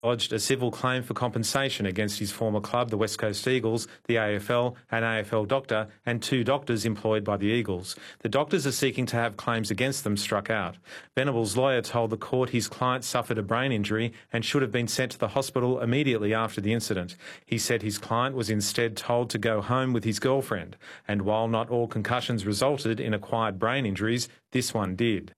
lodged a civil claim for compensation against his former club, the West Coast Eagles, the AFL, an AFL doctor, and 2 doctors employed by the Eagles. The doctors are seeking to have claims against them struck out. Venable's lawyer told the court his client suffered a brain injury and should have been sent to the hospital immediately after the incident. He said his client was instead told to go home with his girlfriend, and while not all concussions resulted in acquired brain injuries, this one did.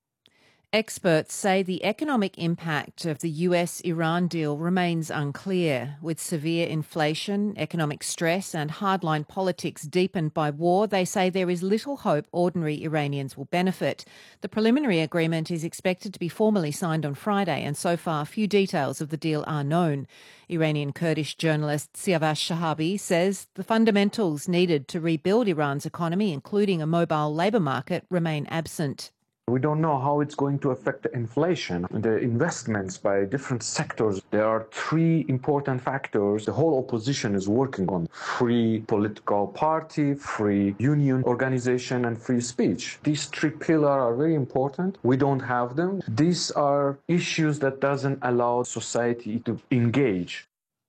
Experts say the economic impact of the US-Iran deal remains unclear. With severe inflation, economic stress and hardline politics deepened by war, they say there is little hope ordinary Iranians will benefit. The preliminary agreement is expected to be formally signed on Friday, and so far few details of the deal are known. Iranian Kurdish journalist Siavash Shahabi says the fundamentals needed to rebuild Iran's economy, including a mobile labour market, remain absent. We don't know how it's going to affect the inflation, the investments by different sectors. There are 3 important factors the whole opposition is working on: free political party, free union organization, and free speech. These 3 pillars are very important. We don't have them. These are issues that doesn't allow society to engage.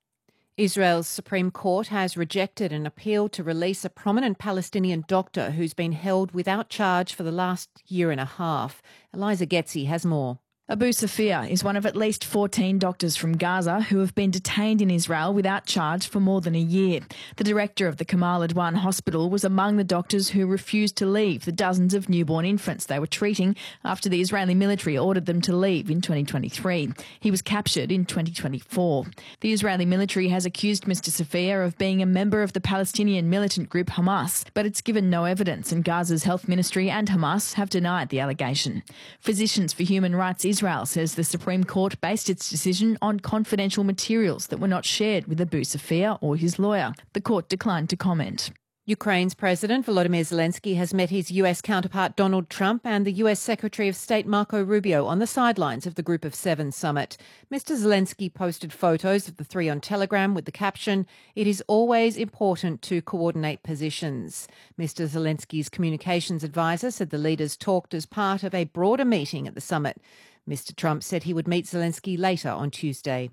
Israel's Supreme Court has rejected an appeal to release a prominent Palestinian doctor who's been held without charge for the last year and a half. Eliza Getzi has more. Abu Safia is one of at least 14 doctors from Gaza who have been detained in Israel without charge for more than a year. The director of the Kamal Adwan Hospital was among the doctors who refused to leave the dozens of newborn infants they were treating after the Israeli military ordered them to leave in 2023. He was captured in 2024. The Israeli military has accused Mr. Safia of being a member of the Palestinian militant group Hamas, but it's given no evidence, and Gaza's health ministry and Hamas have denied the allegation. Physicians for Human Rights Israel says the Supreme Court based its decision on confidential materials that were not shared with Abu Safia or his lawyer. The court declined to comment. Ukraine's President Volodymyr Zelensky has met his US counterpart Donald Trump and the US Secretary of State Marco Rubio on the sidelines of the Group of 7 summit. Mr. Zelensky posted photos of the 3 on Telegram with the caption, "It is always important to coordinate positions." Mr. Zelensky's communications advisor said the leaders talked as part of a broader meeting at the summit. Mr. Trump said he would meet Zelensky later on Tuesday.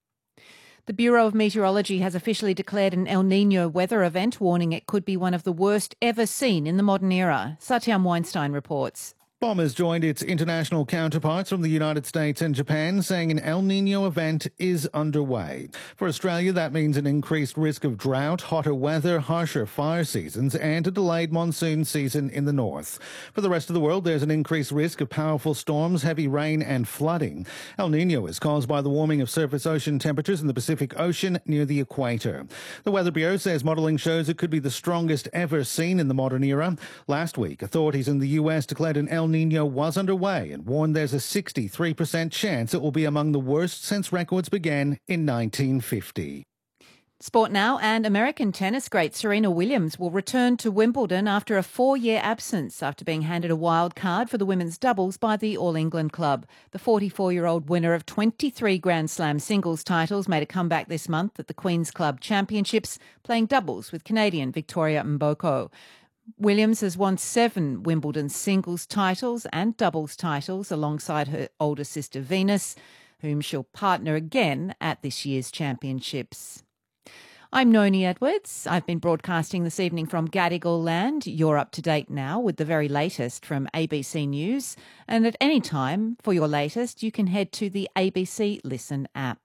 The Bureau of Meteorology has officially declared an El Niño weather event, warning it could be one of the worst ever seen in the modern era. Satyam Weinstein reports. BOM has joined its international counterparts from the United States and Japan, saying an El Niño event is underway. For Australia, that means an increased risk of drought, hotter weather, harsher fire seasons, and a delayed monsoon season in the north. For the rest of the world, there's an increased risk of powerful storms, heavy rain and flooding. El Niño is caused by the warming of surface ocean temperatures in the Pacific Ocean near the equator. The Weather Bureau says modelling shows it could be the strongest ever seen in the modern era. Last week, authorities in the US declared an El Niño was underway and warned there's a 63% chance it will be among the worst since records began in 1950. Sport now, and American tennis great Serena Williams will return to Wimbledon after a 4-year absence after being handed a wild card for the women's doubles by the All England club. The 44-year-old winner of 23 Grand Slam singles titles made a comeback this month at the Queen's Club Championships, playing doubles with Canadian Victoria Mboko. Williams has won 7 Wimbledon singles titles and doubles titles alongside her older sister Venus, whom she'll partner again at this year's championships. I'm Noni Edwards. I've been broadcasting this evening from Gadigal land. You're up to date now with the very latest from ABC News. And at any time for your latest, you can head to the ABC Listen app.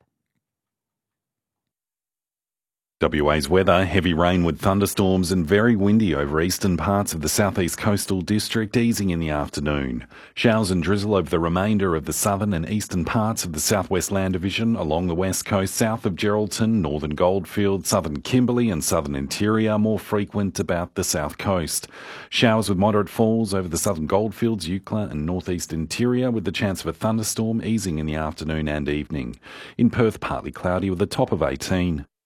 WA's weather: heavy rain with thunderstorms and very windy over eastern parts of the southeast coastal district, easing in the afternoon. Showers and drizzle over the remainder of the southern and eastern parts of the southwest land division, along the west coast, south of Geraldton, northern Goldfields, southern Kimberley and southern interior, more frequent about the south coast. Showers with moderate falls over the southern Goldfields, Eucla and northeast interior, with the chance of a thunderstorm, easing in the afternoon and evening. In Perth, partly cloudy with a top of 18.